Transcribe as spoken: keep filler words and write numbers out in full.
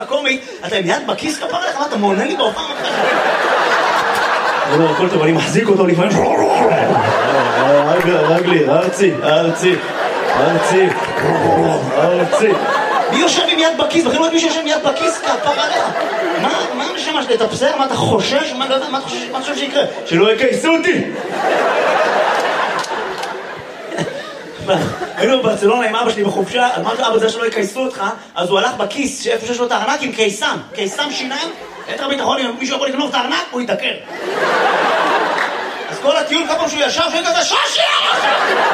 קומית, אתה עם יד בכיס כפר עליך, מה אתה מעונה לי בהופעה? אני אומר, הכל טוב, אני מחזיק אותו לפעמים. רגלי, ארצי, ארצי, ארצי, ארצי. מי יושב עם יד בכיס? בכלל לא יודעת מי שיושב עם יד בכיס כפר עליך. מה המשמע שלי? אתה בסדר? מה אתה חושש? מה אתה חושב שיקרה? שלא יקייסו אותי! היינו בברצלונה עם אבא שלי בחופשה, אמרתי אבא זה שלא יקייסו אותך, אז הוא הלך בכיס שאיפה שיש לו את הארנק עם קיסם, קיסם שיניים, יתר ביטחון, אם מישהו יכול לגנוב את הארנק, הוא יתקר. אז כל הטיול כמה שהוא ישר, שהוא כזה שושי!